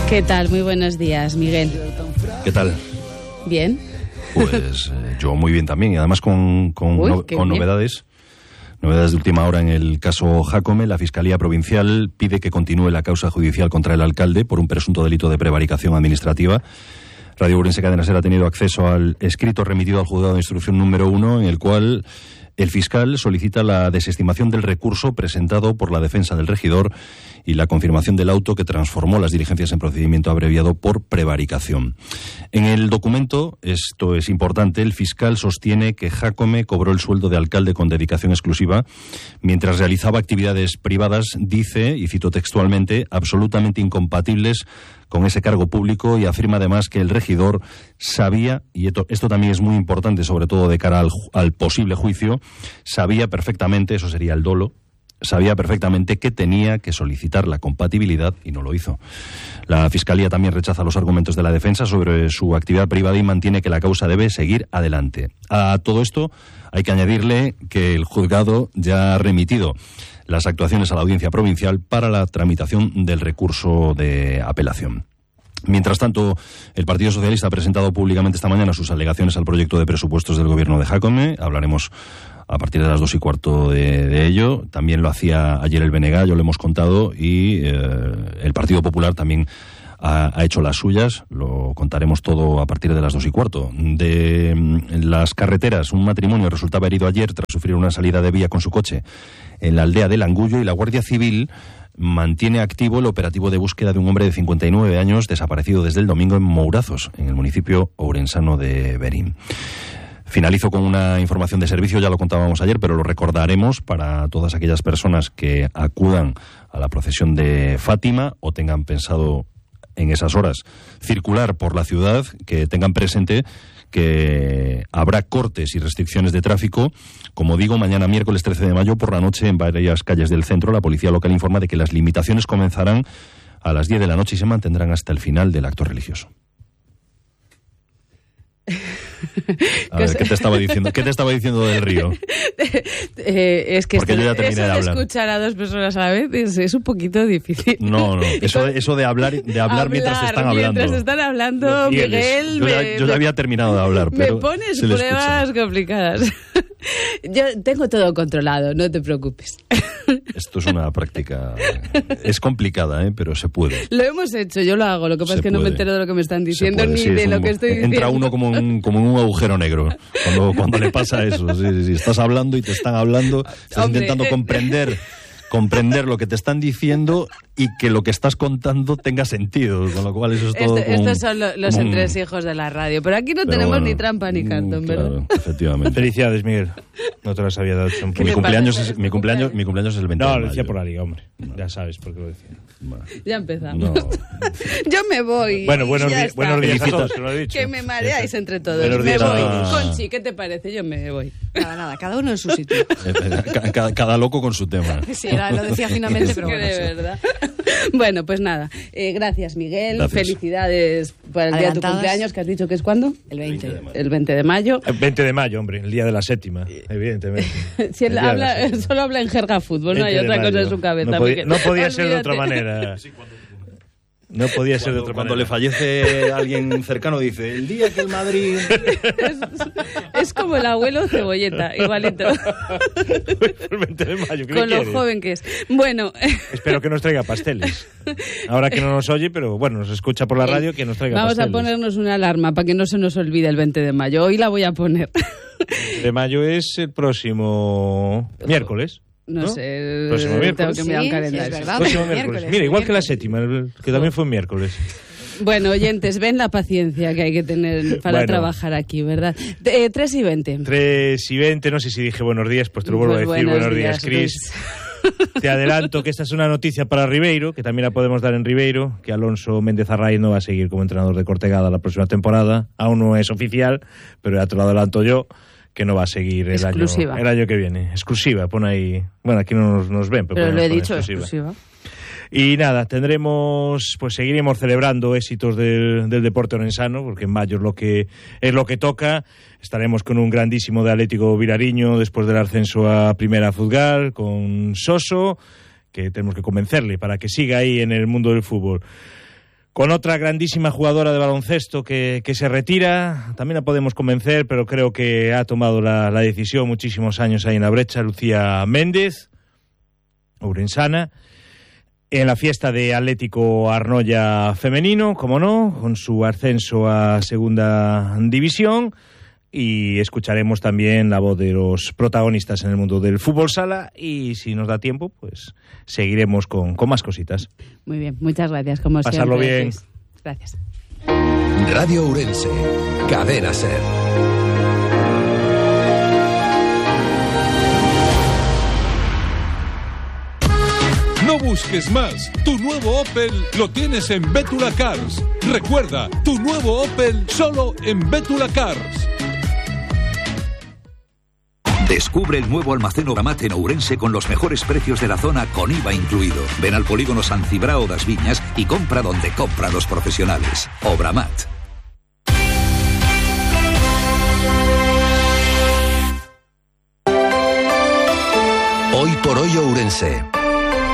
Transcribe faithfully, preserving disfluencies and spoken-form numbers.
¿Qué tal? Muy buenos días, Miguel. ¿Qué tal? ¿Bien? Pues eh, yo muy bien también, y además con, con, Uy, no, con bien. novedades. Novedades de última hora en el caso Jácome. La Fiscalía Provincial pide que continúe la causa judicial contra el alcalde por un presunto delito de prevaricación administrativa. Radio Ourense Cadena Ser ha tenido acceso al escrito remitido al juzgado de instrucción número uno, en el cual el fiscal solicita la desestimación del recurso presentado por la defensa del regidor y la confirmación del auto que transformó las diligencias en procedimiento abreviado por prevaricación. En el documento, esto es importante, el fiscal sostiene que Jácome cobró el sueldo de alcalde con dedicación exclusiva mientras realizaba actividades privadas, dice, y cito textualmente, absolutamente incompatibles con ese cargo público, y afirma además que el regidor sabía, y esto, esto también es muy importante, sobre todo de cara al, al posible juicio, sabía perfectamente, eso sería el dolo, sabía perfectamente que tenía que solicitar la compatibilidad y no lo hizo. La Fiscalía también rechaza los argumentos de la defensa sobre su actividad privada y mantiene que la causa debe seguir adelante. A todo esto hay que añadirle que el juzgado ya ha remitido las actuaciones a la Audiencia Provincial para la tramitación del recurso de apelación. Mientras tanto, el Partido Socialista ha presentado públicamente esta mañana sus alegaciones al proyecto de presupuestos del Gobierno de Jácome. Hablaremos a partir de las dos y cuarto de, de ello. También lo hacía ayer el B N G, yo lo hemos contado, y eh, el Partido Popular también ha, ha hecho las suyas. Lo contaremos todo a partir de las dos y cuarto. De las carreteras, un matrimonio resultaba herido ayer tras sufrir una salida de vía con su coche en la aldea de Langullo, y la Guardia Civil mantiene activo el operativo de búsqueda de un hombre de cincuenta y nueve años desaparecido desde el domingo en Mourazos, en el municipio ourensano de Berín. Finalizo con una información de servicio, ya lo contábamos ayer, pero lo recordaremos para todas aquellas personas que acudan a la procesión de Fátima o tengan pensado en esas horas circular por la ciudad, que tengan presente que habrá cortes y restricciones de tráfico. Como digo, mañana miércoles trece de mayo por la noche en varias calles del centro. La policía local informa de que las limitaciones comenzarán a las diez de la noche y se mantendrán hasta el final del acto religioso. A ver, ¿qué te estaba diciendo? ¿Qué te estaba diciendo del río? eh, es que Porque esto, yo ya terminé eso de de hablar. Escuchar a dos personas a la vez es, es un poquito difícil. No, no, eso, eso de hablar, de hablar, hablar mientras están hablando. Mientras están hablando, Miguel... Yo, me, ya, yo ya había terminado de hablar, pero me pones se le pruebas escucha. complicadas. Yo tengo todo controlado, no te preocupes. Esto es una práctica... Es complicada, ¿eh? Pero se puede. Lo hemos hecho, yo lo hago. Lo que pasa Se es que no puede. me entero de lo que me están diciendo Puede, ni sí, de es lo un- que estoy diciendo. Entra uno como en, como en un agujero negro cuando, cuando le pasa eso. Sí, sí, sí. Estás hablando y te están hablando, estás Hombre. intentando comprender comprender lo que te están diciendo y que lo que estás contando tenga sentido, con lo cual eso es todo Este- como un- estos son lo- los como un- entresijos de la radio. Pero aquí no Pero tenemos bueno, ni trampa ni cartón, mm, ¿verdad? claro, efectivamente. Felicidades, Miguel. No te las había dado. ¿Qué Mi le cumpleaños, pasa? es, mi, cumpleaños, mi cumpleaños es el veinte No, de lo decía mayo. por la liga, hombre. Ya sabes por qué lo decía. Bueno, Ya empezamos. no. Yo me voy. Bueno, buenos, Ya di- está. buenos días a Felicita- todos, que lo he dicho. Que me mareáis entre todos. Buenos Me días a voy. todos. Conchi, ¿qué te parece? Yo me voy. Nada, nada, cada uno en su sitio. Eh, ca- ca- cada loco con su tema. Sí, era- lo decía finamente, pero Que bueno. de verdad. Bueno, pues nada. Eh, gracias, Miguel. Gracias. Felicidades por el día de tu Adelantadas. cumpleaños, que has dicho que es cuándo? El veinte. El veinte de mayo. El veinte de mayo, hombre, el día de la séptima, evidentemente. Si él El día de la habla, séptima. solo habla en jerga fútbol, no hay veinte de otra cosa mayo. en su cabeza. No podía, Miguel. no podía ser de otra Olvídate. manera. No podía ser de Cuando, otra cuando le manera. fallece alguien cercano dice, el día que el Madrid... Es, es como el abuelo Cebolleta, igualito. El veinte de mayo, ¿qué Con le lo quieres? joven que es. Bueno, Espero que nos traiga pasteles. Ahora que no nos oye, pero bueno, nos escucha por la radio, que nos traiga vamos pasteles. a ponernos una alarma para que no se nos olvide el veinte de mayo. Hoy la voy a poner. De mayo es el próximo miércoles. No, ¿No? sé, Próximo tengo miércoles. que mirar un Sí, sí, calendario. es verdad. Próximo miércoles, miércoles. Mira, igual que la miércoles. séptima, el- que también fue miércoles. Bueno, oyentes, ven la paciencia que hay que tener para Bueno. trabajar aquí, ¿verdad? Eh, tres y veinte. tres y veinte, no sé si dije buenos días, pues te lo vuelvo Pues a decir. buenos Buenos días, días, Cris. Te adelanto que esta es una noticia para Ribeiro, que también la podemos dar en Ribeiro, que Alonso Méndez Arraiz no va a seguir como entrenador de Cortegada la próxima temporada. Aún no es oficial, pero ya te lo adelanto yo, que no va a seguir el año, Exclusiva. el año que viene. Exclusiva, pon ahí... Bueno, aquí no nos, nos ven, pero, Pero lo he ponemos dicho, exclusiva. exclusiva. Y nada, tendremos, pues seguiremos celebrando éxitos del, del deporte orensano, porque en mayo es lo que es lo que toca. Estaremos con un grandísimo de Atlético Vilariño después del ascenso a Primera Fútbol, con Soso, que tenemos que convencerle para que siga ahí en el mundo del fútbol. con otra grandísima jugadora de baloncesto que, que se retira. También la podemos convencer, pero creo que ha tomado la, la decisión muchísimos años ahí en la brecha, Lucía Méndez, ourensana, en la fiesta de Atlético Arnoya femenino, como no, con su ascenso a segunda división. Y escucharemos también la voz de los protagonistas en el mundo del fútbol sala y si nos da tiempo, pues seguiremos con, con más cositas. Muy bien, muchas gracias, como Pasarlo siempre. bien. Gracias. Radio Ourense, Cadena Ser. No busques más. Tu nuevo Opel lo tienes en Bétula Cars. Recuerda, tu nuevo Opel solo en Bétula Cars. Descubre el nuevo almacén Obramat en Ourense con los mejores precios de la zona con I V A incluido. Ven al polígono San Cibrao das Viñas y compra donde compran los profesionales. Obramat. Hoy por hoy Ourense.